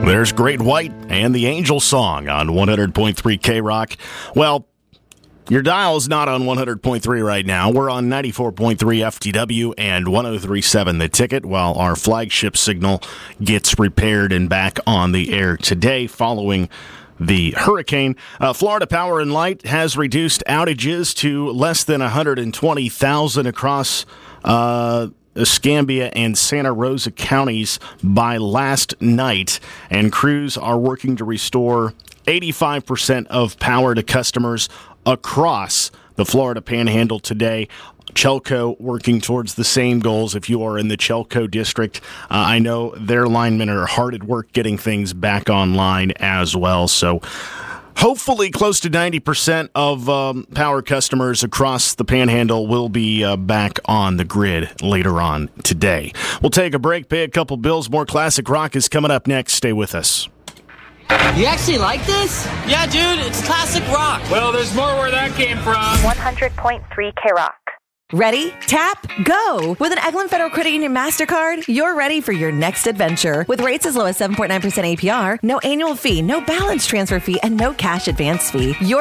There's Great White and the Angel Song on 100.3 K-Rock. Well, your dial's not on 100.3 right now. We're on 94.3 FTW and 103.7 The Ticket, while our flagship signal gets repaired and back on the air today following the hurricane. Florida Power and Light has reduced outages to less than 120,000 across Escambia and Santa Rosa counties by last night, and crews are working to restore 85% of power to customers across the Florida Panhandle today. Chelco working towards the same goals. If you are in the Chelco district, I know their linemen are hard at work getting things back online as well. So hopefully close to 90% of power customers across the Panhandle will be back on the grid later on today. We'll take a break, pay a couple bills. More classic rock is coming up next. Stay with us. You actually like this? Yeah, dude, it's classic rock. Well, there's more where that came from. 100.3 K-Rock. Ready? Tap, go! With an Eglin Federal Credit Union MasterCard, you're ready for your next adventure. With rates as low as 7.9% APR, no annual fee, no balance transfer fee, and no cash advance fee. You're